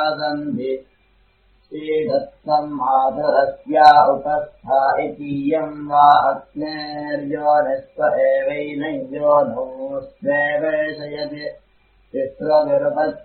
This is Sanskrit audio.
सन्धि श्रीदत्तम् मातरस्या उपस्था इतीयम् वा अग्नेर्योनिस्व एवैनयोनोऽस्वेवेशयति तिस्रविरुपत्